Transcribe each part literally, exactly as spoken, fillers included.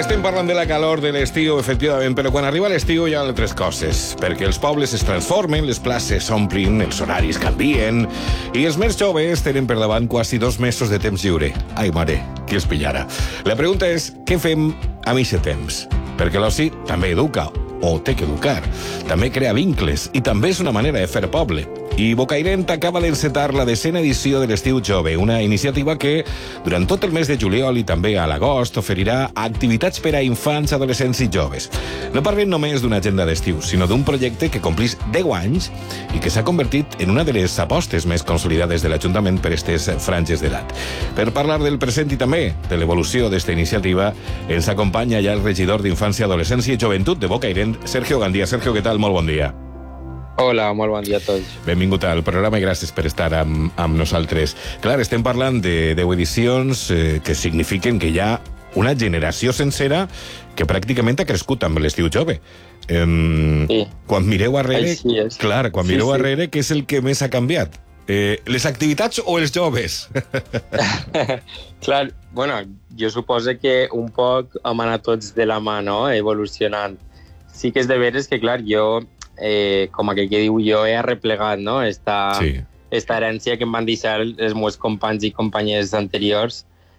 estem parlant de la calor de l'estiu, efectivament, però quan arriba l'estiu hi ha altres coses, perquè els pobles es transformen, les places s'omplin, els horaris canvien, i els més joves tenen per davant quasi dos mesos de temps lliure. Ai, mare, qui els pillara? La pregunta és, què fem amb aquest temps? Perquè l'oci també educa, o té que educar. També crea vincles, i també és una manera de fer poble. I Bocairent acaba d'encetar la desena edició de l'Estiu Jove, una iniciativa que, durant tot el mes de juliol i també a l'agost, oferirà activitats per a infants, adolescents i joves. No parlem només d'una agenda d'estiu, sinó d'un projecte que complís deu anys i que s'ha convertit en una de les apostes més consolidades de l'Ajuntament per aquestes franges d'edat. Per parlar del present i també de l'evolució d'esta iniciativa, ens acompanya ja el regidor d'Infància, Adolescència i Joventut de Bocairent, Sergio Gandia. Sergio, què tal? Molt bon dia. Hola, molt bon dia a tots. Benvingut al programa i gràcies per estar amb, amb nosaltres. Clar, estem parlant de deu edicions eh, que signifiquen que hi ha una generació sencera que pràcticament ha crescut amb l'Estiu Jove. Eh, sí. Quan mireu arrere, Així és. clar, quan Sí, mireu sí. arrere, què és el que més ha canviat? Eh, les activitats o els joves? Clar, bueno, jo suposo que un poc hem anat tots de la mà, no?, evolucionant. Sí que és de veres que, clar, jo, eh, com aquell que diu, jo he arreplegat, no?, esta, Sí. esta herència que em van deixar els meus companys i companyes anteriors,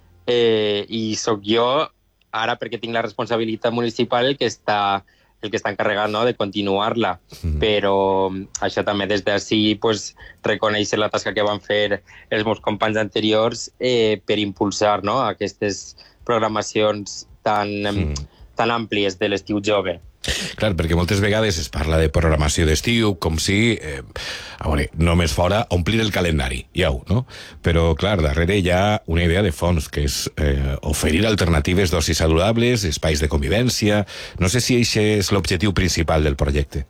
eh, i sóc jo, ara, perquè tinc la responsabilitat municipal, el que està, el que està encarregat, no?, de continuar-la. Mm. Però això també des d'ací, pues, reconèixer la tasca que van fer els meus companys anteriors eh, per impulsar, no?, aquestes programacions tan, Mm. tan àmplies de l'estiu jove. Clar, perquè moltes vegades es parla de programació d'estiu com si, eh, a veure, només fora omplir el calendari, jau, no? Però, clar, darrere hi ha una idea de fons, que és eh, oferir alternatives d'oci saludables, espais de convivència. No sé si això és l'objectiu principal del projecte.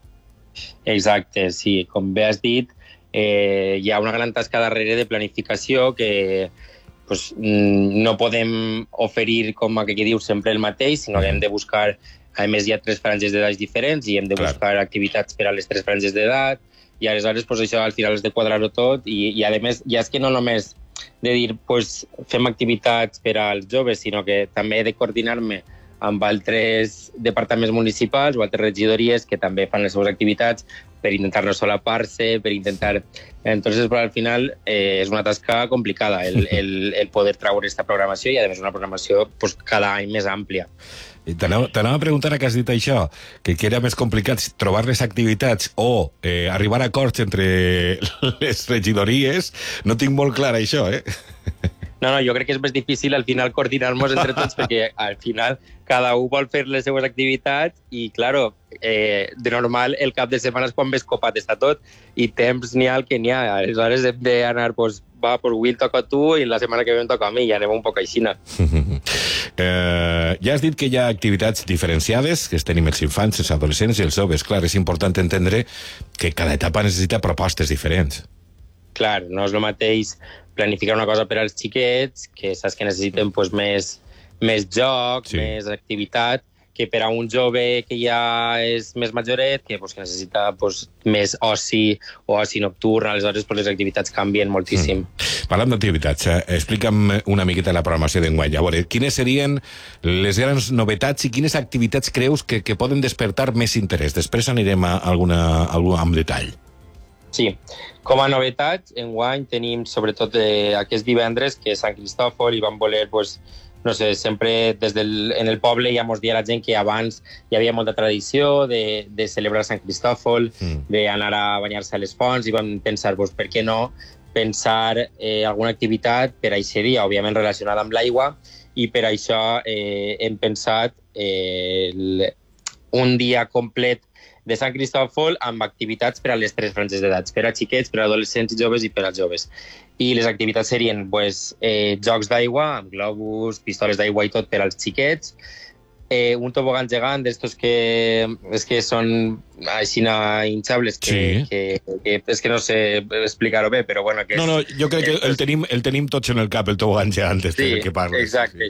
Exacte, sí. Com bé has dit, eh, hi ha una gran tasca darrere de planificació que pues, no podem oferir, com que diu, sempre el mateix, sinó que hem de buscar. A més, hi ha tres franges d'edat diferents i hem de Clar. buscar activitats per a les tres franges d'edat, i aleshores pues, això al final és de quadrar-ho tot, i, i a més ja és que no només de dir pues, fem activitats per als joves, sinó que també he de coordinar-me amb altres departaments municipals o altres regidories que també fan les seves activitats per intentar no solapar-se, per intentar... Entonces, però al final eh, és una tasca complicada el, el, el poder treure aquesta programació i, a més, una programació pues, cada any més àmplia. T'anava a preguntar a què has dit això, que, que era més complicat trobar les activitats o eh, arribar a acords entre les regidories. No tinc molt clar això, eh? No, no, jo crec que és més difícil al final coordinar-nos entre tots perquè al final cada un vol fer les seues activitats i, claro, eh, de normal el cap de setmana és quan més copat està tot i temps n'hi ha el que n'hi ha. Aleshores hem d'anar, pues, va, pues, avui el toca a tu i la setmana que ve em toca a mi i anem un poc aixina. eh, ja has dit que hi ha activitats diferenciades, que es tenim els infants, els adolescents i els joves. Clar, és important entendre que cada etapa necessita propostes diferents. Clar, no és el mateix planificar una cosa per als xiquets, que saps que necessiten pues, més, més joc, Sí. més activitat, que per a un jove que ja és més majoret, que, pues, que necessita pues, més oci o oci nocturn, aleshores pues, les activitats canvien moltíssim. Mm. Parlant d'activitats, eh, explica'm una miqueta la programació d'enguany. A veure, quines serien les grans novetats i quines activitats creus que, que poden despertar més interès? Després anirem a alguna, a algun amb detall. Sí, com a novetat, enguany tenim sobretot eh, aquest divendres, que és Sant Cristòfol, i vam voler, pues, no sé, sempre des del, en el poble ja mos dia la gent que abans hi havia molta tradició de, de celebrar Sant Cristòfol, Mm. d'anar a banyar-se a les fonts, i vam pensar, pues, per què no pensar eh, alguna activitat per a aquest dia, òbviament relacionada amb l'aigua, i per això eh, hem pensat eh, el, un dia complet de Sant Cristòfol amb activitats per a les tres franges d'edats, per a xiquets, per a adolescents i joves i per als joves. I les activitats serien pues, eh, jocs d'aigua, amb globus, pistoles d'aigua i tot per als xiquets, eh, un tobogan gegant d'estos que, és que són així hinchables, que, Sí. que, que és que no sé explicar-ho bé, però bueno... Que és, No, no, jo crec que el tenim, el tenim tots en el cap, el tobogan gegant, este sí, del que parles. exacte.